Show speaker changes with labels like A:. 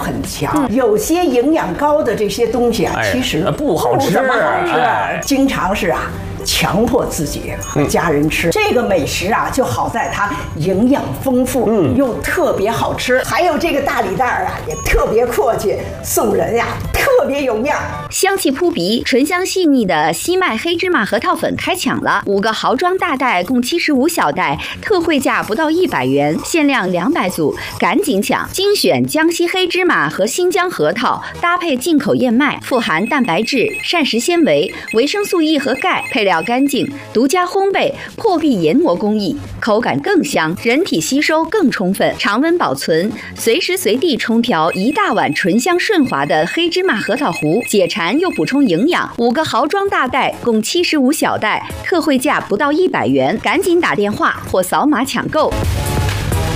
A: 很强，有些营养高的这些东西啊，其实
B: 不好吃，
A: 经常是强迫自己和家人吃这个美食啊，就好在它营养丰富，又特别好吃。还有这个大礼袋啊，也特别阔气，送人呀特别有面儿，
C: 香气扑鼻，醇香细腻的西麦黑芝麻核桃粉开抢了，5个豪装大袋共75小袋，特惠价不到100元，限量200组，赶紧抢！精选江西黑芝麻和新疆核桃，搭配进口燕麦，富含蛋白质、膳食纤维、维生素 E 和钙，配料干净，独家烘焙，破壁研磨工艺，口感更香，人体吸收更充分，常温保存，随时随地冲调1大碗醇香顺滑的黑芝麻核桃糊，解馋又补充营养。5个豪装大袋共75小袋，特惠价不到100元，赶紧打电话或扫码抢购。